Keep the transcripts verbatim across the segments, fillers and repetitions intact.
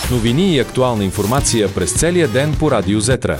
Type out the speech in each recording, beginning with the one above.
Новини и актуална информация през целия ден по Радио Зетра.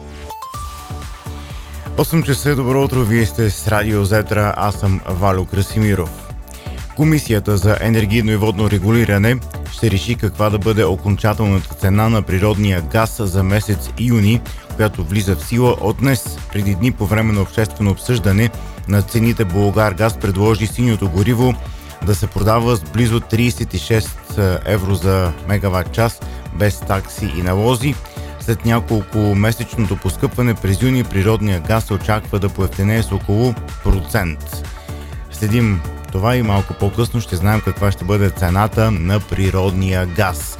осем часа, добро утро, вие сте с Радио Зетра, аз съм Валю Красимиров. Комисията за енергийно и водно регулиране ще реши каква да бъде окончателната цена на природния газ за месец юни, която влиза в сила от днес. Преди дни по време на обществено обсъждане на цените Булгаргаз предложи синьото гориво да се продава с близо тридесет и шест евро за мегаватт час без такси и налози. След няколко месечното поскъпване през юни природния газ се очаква да поевтинее с около процент. Следим това и малко по-късно ще знаем каква ще бъде цената на природния газ.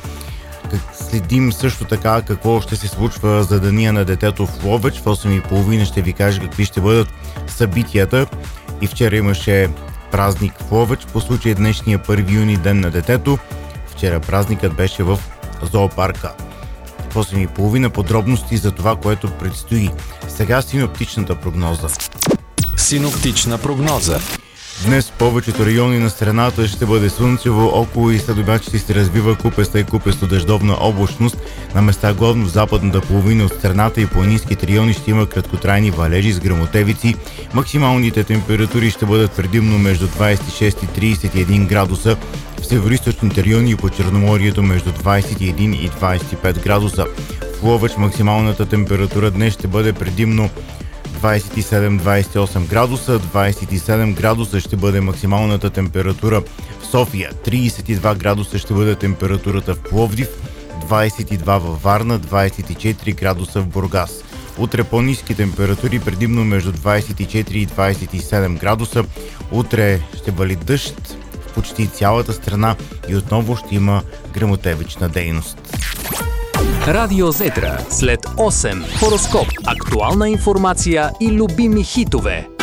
Следим също така какво ще се случва за Деня на детето в Ловеч. В осем и половина ще ви кажа какви ще бъдат събитията. И вчера имаше празник в Ловеч по случай днешния първи юни, Ден на детето. Вчера празникът беше в зоопарка. В осем и половина подробности за това, което предстои. Сега синоптичната прогноза. Синоптична прогноза. Днес в повечето райони на страната ще бъде слънчево, около и след обяд ще се развива купеста и купесто дъждовна облачност. На места главно в западната половина от страната и планинските райони ще има краткотрайни валежи с гръмотевици. Максималните температури ще бъдат предимно между двадесет и шест и тридесет и един градуса. В североизточните райони и по Черноморието между двадесет и един и двадесет и пет градуса. В Ловеч максималната температура днес ще бъде предимно двадесет и седем до двадесет и осем градуса, двадесет и седем градуса ще бъде максималната температура в София, тридесет и два градуса ще бъде температурата в Пловдив, двадесет и два във Варна, двадесет и четири градуса в Бургас. Утре по-ниски температури, предимно между двадесет и четири и двадесет и седем градуса. Утре ще вали дъжд в почти цялата страна и отново ще има гръмотевична дейност. Радио Зетра след осем. Хороскоп, актуална информация и любими хитове.